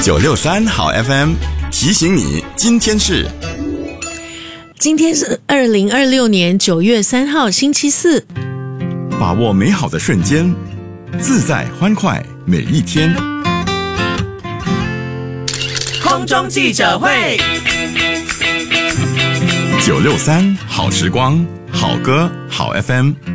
963好 FM 提醒你，今天是 2026年9月3号星期四。 把握美好的瞬间，自在欢快每一天。 空中记者会 963好时光，好歌好 FM。